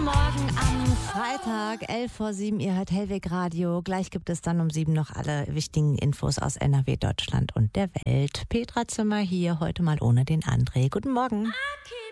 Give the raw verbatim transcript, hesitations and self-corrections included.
Morgen am Freitag, elf vor sieben. Ihr hört Hellweg Radio. Gleich gibt es dann um sieben noch alle wichtigen Infos aus N R W, Deutschland und der Welt. Petra Zimmer hier, heute mal ohne den André. Guten Morgen. Okay.